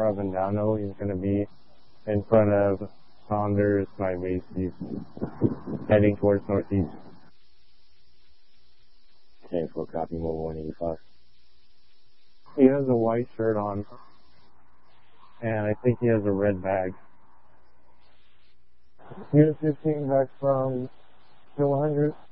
Avendano. He's going to be in front of Saunders by Macy's, heading towards Northeast. 10-4 copy, mobile 185. He has a white shirt on, and I think he has a red bag. Unit 15 back from 200.